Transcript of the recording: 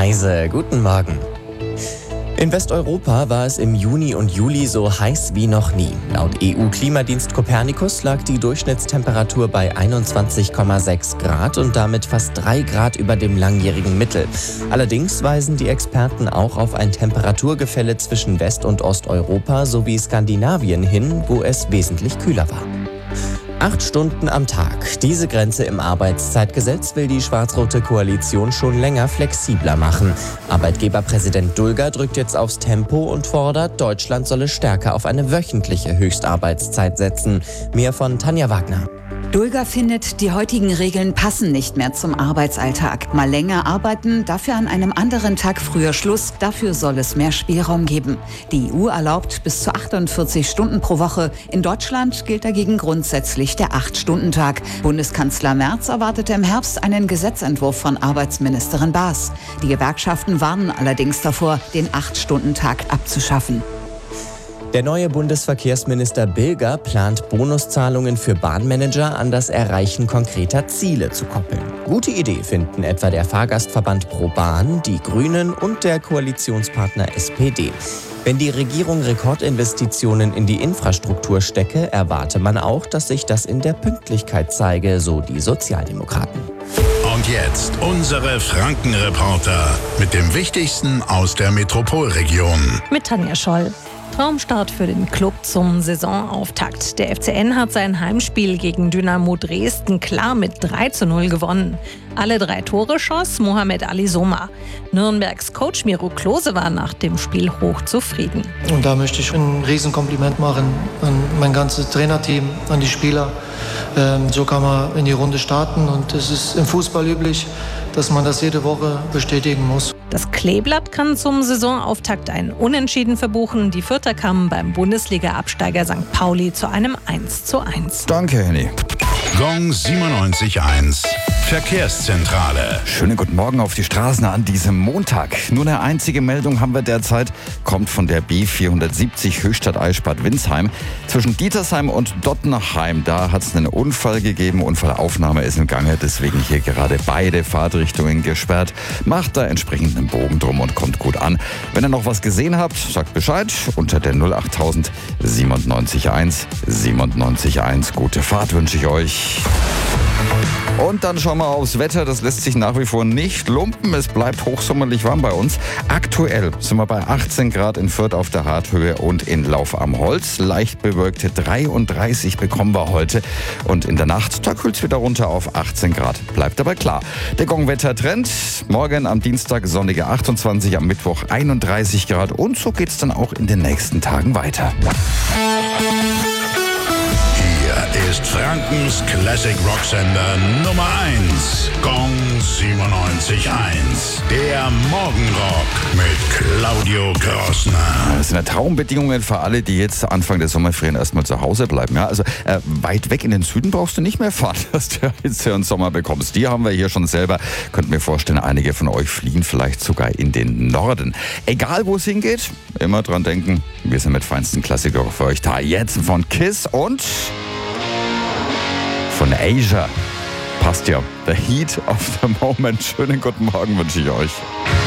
Heise, guten Morgen. In Westeuropa war es im Juni und Juli so heiß wie noch nie. Laut EU-Klimadienst Copernicus lag die Durchschnittstemperatur bei 21,6 Grad und damit fast 3 Grad über dem langjährigen Mittel. Allerdings weisen die Experten auch auf ein Temperaturgefälle zwischen West- und Osteuropa sowie Skandinavien hin, wo es wesentlich kühler war. 8 Stunden am Tag. Diese Grenze im Arbeitszeitgesetz will die schwarz-rote Koalition schon länger flexibler machen. Arbeitgeberpräsident Dulger drückt jetzt aufs Tempo und fordert, Deutschland solle stärker auf eine wöchentliche Höchstarbeitszeit setzen. Mehr von Tanja Wagner. Dulger findet, die heutigen Regeln passen nicht mehr zum Arbeitsalltag. Mal länger arbeiten, dafür an einem anderen Tag früher Schluss. Dafür soll es mehr Spielraum geben. Die EU erlaubt bis zu 48 Stunden pro Woche. In Deutschland gilt dagegen grundsätzlich der 8-Stunden-Tag. Bundeskanzler Merz erwartete im Herbst einen Gesetzentwurf von Arbeitsministerin Baas. Die Gewerkschaften warnen allerdings davor, den 8-Stunden-Tag abzuschaffen. Der neue Bundesverkehrsminister Bilger plant, Bonuszahlungen für Bahnmanager an das Erreichen konkreter Ziele zu koppeln. Gute Idee finden etwa der Fahrgastverband ProBahn, die Grünen und der Koalitionspartner SPD. Wenn die Regierung Rekordinvestitionen in die Infrastruktur stecke, erwarte man auch, dass sich das in der Pünktlichkeit zeige, so die Sozialdemokraten. Und jetzt unsere Franken-Reporter mit dem Wichtigsten aus der Metropolregion. Mit Tanja Scholl. Traumstart für den Club zum Saisonauftakt. Der FCN hat sein Heimspiel gegen Dynamo Dresden klar mit 3:0 gewonnen. Alle 3 Tore schoss Mohamed Ali Soma. Nürnbergs Coach Miro Klose war nach dem Spiel hochzufrieden. Und da möchte ich ein Riesenkompliment machen an mein ganzes Trainerteam, an die Spieler. So kann man in die Runde starten und es ist im Fußball üblich, dass man das jede Woche bestätigen muss. Das Kleeblatt kann zum Saisonauftakt ein Unentschieden verbuchen. Die Fürther kamen beim Bundesliga-Absteiger St. Pauli zu einem 1:1. Danke, Henny. Gong 97.1 Verkehrszentrale. Schönen guten Morgen auf die Straßen an diesem Montag. Nur eine einzige Meldung haben wir derzeit, kommt von der B470 Höchstadt-Eichstätt Winsheim. Zwischen Dietersheim und Dottenheim, da hat es einen Unfall gegeben. Unfallaufnahme ist im Gange, deswegen hier gerade beide Fahrtrichtungen gesperrt. Macht da entsprechend einen Bogen drum und kommt gut an. Wenn ihr noch was gesehen habt, sagt Bescheid unter der 08000 97.1 97.1. Gute Fahrt wünsche ich euch. Und dann schauen wir aufs Wetter. Das lässt sich nach wie vor nicht lumpen. Es bleibt hochsommerlich warm bei uns. Aktuell sind wir bei 18 Grad in Fürth auf der Harthöhe und in Lauf am Holz. Leicht bewölkte 33 bekommen wir heute. Und in der Nacht, da kühlt es wieder runter auf 18 Grad. Bleibt aber klar. Der Gong-Wetter-Trend. Morgen am Dienstag sonnige 28, am Mittwoch 31 Grad. Und so geht es dann auch in den nächsten Tagen weiter. Hier ist Frankens Classic Rock Sender Nummer 1. Gong 97.1. Der Morgenrock mit Claudio Grossner. Das sind ja Traumbedingungen für alle, die jetzt Anfang der Sommerferien erstmal zu Hause bleiben. Ja, also weit weg in den Süden brauchst du nicht mehr fahren, dass du Hitze und Sommer bekommst. Die haben wir hier schon selber. Könnt mir vorstellen, einige von euch fliehen vielleicht sogar in den Norden. Egal, wo es hingeht, immer dran denken, wir sind mit feinsten Klassikern für euch da. Jetzt von Kiss und von Asia. Passt ja. The Heat of the Moment. Schönen guten Morgen wünsche ich euch.